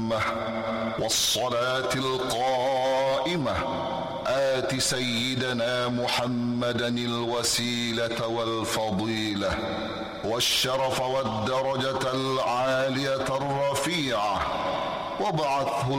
التامة والصلاة القائمة آت سيدنا محمدا الوسيلة والفضيلة والشرف والدرجة العالية الرفيعة وابعثه